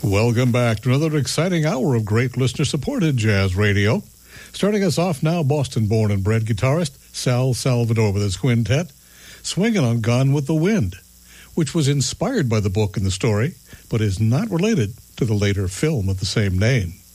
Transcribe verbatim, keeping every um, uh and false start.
Welcome back to another exciting hour of great listener-supported jazz radio. Starting us off now, Boston-born and bred guitarist Sal Salvador with his quintet, swinging on Gone with the Wind, which was inspired by the book and the story, but is not related to the later film of the same name.